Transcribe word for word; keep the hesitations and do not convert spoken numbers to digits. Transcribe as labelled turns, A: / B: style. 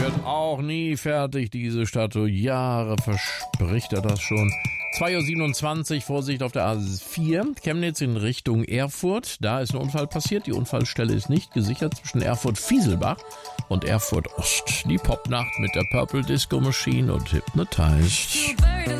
A: wird auch nie fertig, diese Statue. Jahre verspricht er das schon. zwei Uhr siebenundzwanzig, Vorsicht auf der A vier, Chemnitz in Richtung Erfurt. Da ist ein Unfall passiert. Die Unfallstelle ist nicht gesichert zwischen Erfurt-Fieselbach und Erfurt-Ost. Die Popnacht mit der Purple Disco Machine und Hypnotized.